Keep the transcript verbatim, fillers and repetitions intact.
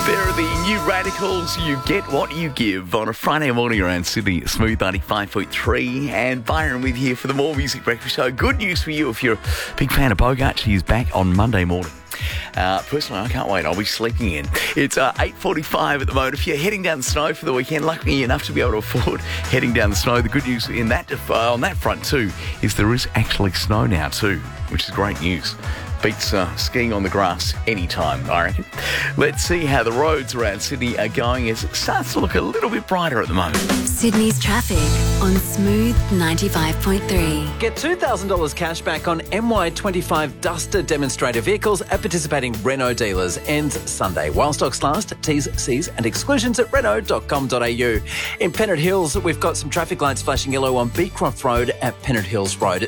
There are the New Radicals. You get what you give on a Friday morning around Sydney. Smooth ninety-five point three, and Byron with you for the More Music Breakfast Show. Good news for you if you're a big fan of Bogart. He's back on Monday morning. Uh, personally, I can't wait. I'll be sleeping in. It's uh, eight forty-five at the moment. If you're heading down the snow for the weekend, lucky enough to be able to afford heading down the snow, the good news in that uh, on that front too is there is actually snow now too, which is great news. Beats uh, skiing on the grass anytime, I reckon. Let's see how the roads around Sydney are going as it starts to look a little bit brighter at the moment. Sydney's traffic on Smooth ninety-five point three. Get two thousand dollars cash back on M Y twenty-five Duster demonstrator vehicles at participating Renault dealers. Ends Sunday. While stocks last, T's, C's and exclusions at renault dot com dot a u. In Pennant Hills, we've got some traffic lights flashing yellow on Beecroft Road at Pennant Hills Road.